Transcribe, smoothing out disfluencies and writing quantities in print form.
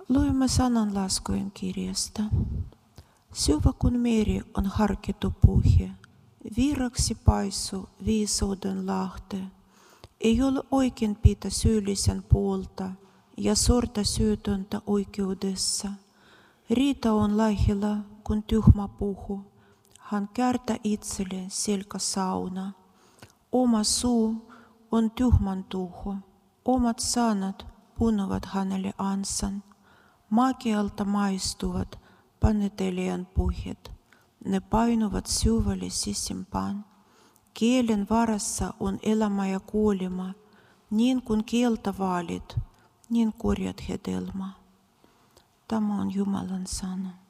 Luemme sananlaskujen kirjasta. Syvä kun meri on harkittu puhje, viraksi paisu viisauden lahte. Ei ole oikein pitää syyllisen puolta ja sorta syytöntä oikeudessa. Riita on lähellä, kun tyhmä puhuu. Hän kärtää itselle selkäsauna. Oma suu on tyhmän tuho. Omat sanat punuvat hänelle ansan. Makealta maistuvat panetelijan puheet. Ne painuvat syvälle sisimpään. Kielen varassa on elämä ja kuolema. Niin kuin kieltä vaalit, niin korjat hedelmää. Tämä on Jumalan sana.